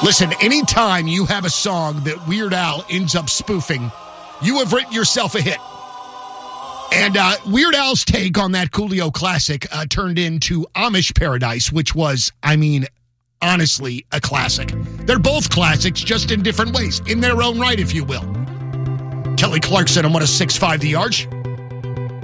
Listen, anytime you have a song that Weird Al ends up spoofing, you have written yourself a hit. And Weird Al's take on that Coolio classic turned into Amish Paradise, which was, honestly, a classic. They're both classics, just in different ways, in their own right, if you will. Kelly Clarkson on 106.5 The Arch.